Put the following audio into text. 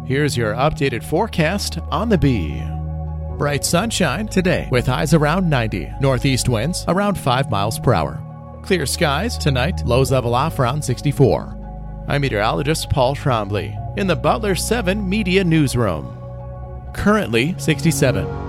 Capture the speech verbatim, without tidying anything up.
Here's your updated forecast on the Bee. Bright sunshine today with highs around ninety. Northeast winds around five miles per hour. Clear skies tonight, lows level off around sixty-four. I'm meteorologist Paul Trombley in the Butler seven Media Newsroom. Currently sixty-seven.